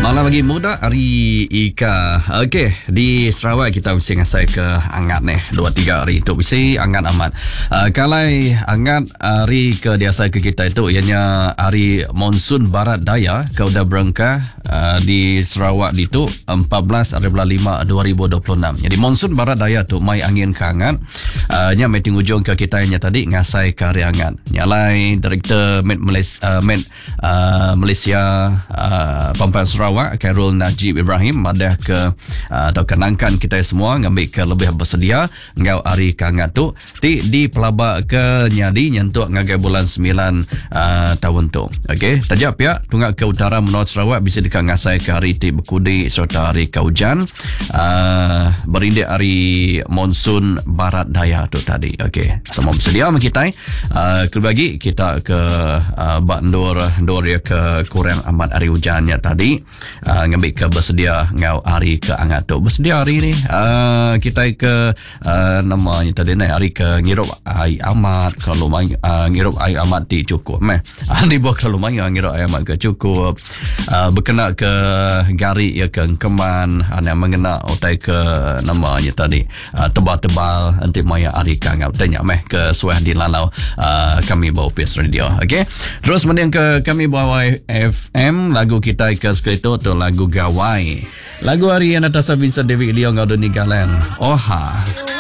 Malam lagi muda hari Ika. Okey, di Sarawak kita mesti ngasai ke angat ni 2-3 hari tu mesti angat amat. Kalau angat hari ke diasai ke kita itu ianya hari monsun barat daya kau dah berangkah di Sarawak itu 14/5/2026. Jadi monsun barat daya tu mai angin ke angat. Nya meeting ujung ke kita nya tadi ngasai ke hari angat. Nyalai Direktur Malaysia Pampan Sarawak Khairul Najib Ibrahim madah ke atau kenangkan kita semua ngambil ke lebih bersedia ngau hari kangat tu di pelabak ke nyadi nyentuk ngagai bulan 9 tahun tu. Okey, tajap ya tungak ke utara menurut Sarawak bisa dekat ngasai ke hari ti berkudi serta hari ke hujan berindik hari monsun barat daya tu tadi. Okey, semua bersedia kita kelagi kita ke bak ndur ya ke kurang amat hari hujannya tadi ngambil ke bersedia ngau hari ke angat tu. Bersedia hari ni kita ke namanya tadi ni hari ke ngirup air amat. Kalau ngirup air amat ti cukup di bawah kalau ngirup air amat ke cukup berkena ke gari ya ke keman yang mengena otai ke namanya tadi tebal-tebal nanti maya hari ke angat tanya ke suah di lalau kami bawa PS Radio. Okey, terus kemudian ke kami bawa FM lagu kita ke sekitar tu lagu Gawai. Lagu hari yang atas Vincent David Leong Gaudoni Galen. Oha.